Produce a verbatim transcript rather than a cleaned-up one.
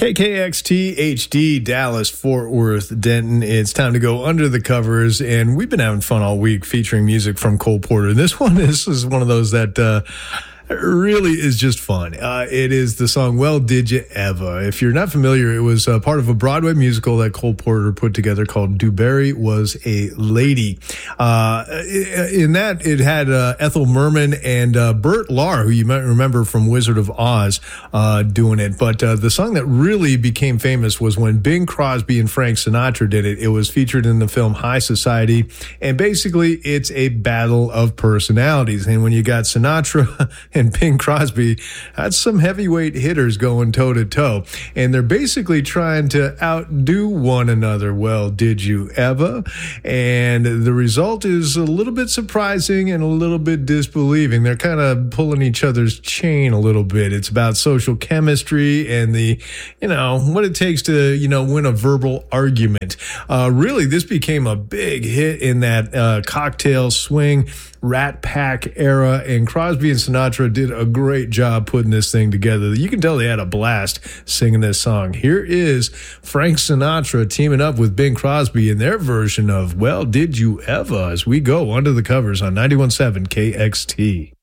K K X T H D, Dallas, Fort Worth, Denton. It's time to go under the covers, and we've been having fun all week featuring music from Cole Porter. This one is, is one of those that uh, really is just fun. Uh, it is the song "Well Did You Ever." If you're not familiar, it was uh, part of a Broadway musical that Cole Porter put together called "Dewberry Was a Lady." Uh, in that, it had uh, Ethel Merman and uh, Bert Lahr, who you might remember from Wizard of Oz, uh, doing it. But uh, the song that really became famous was when Bing Crosby and Frank Sinatra did it. It was featured in the film High Society, and basically, it's a battle of personalities. And when you got Sinatra and Bing Crosby, that's some heavyweight hitters going toe to toe. And they're basically trying to outdo one another. Well, did you ever? And the result is a little bit surprising and a little bit disbelieving. They're kind of pulling each other's chain a little bit. It's about social chemistry and the, you know, what it takes to, you know, win a verbal argument. Uh, really, this became a big hit in that uh, cocktail swing Rat Pack era, and Crosby and Sinatra did a great job putting this thing together. You can tell they had a blast singing this song. Here is Frank Sinatra teaming up with Bing Crosby in their version of "Well, Did You Ever?" as we go under the covers on ninety-one point seven K X T.